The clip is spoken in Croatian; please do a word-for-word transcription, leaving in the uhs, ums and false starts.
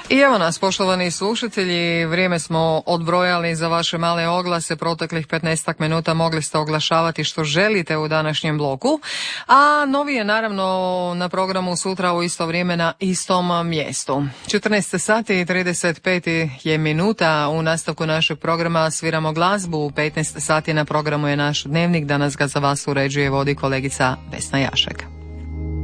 I evo nas, poštovani slušatelji, vrijeme smo odbrojali za vaše male oglase. Proteklih petnaestak minuta mogli ste oglašavati što želite u današnjem bloku, a novi je naravno na programu sutra u isto vrijeme na istom mjestu. četrnaest sati i trideset pet je minuta. U nastavku našeg programa sviramo glazbu. U petnaest sati na programu je naš dnevnik. Danas ga za vas uređuje i vodi kolegica Vesna Jašek.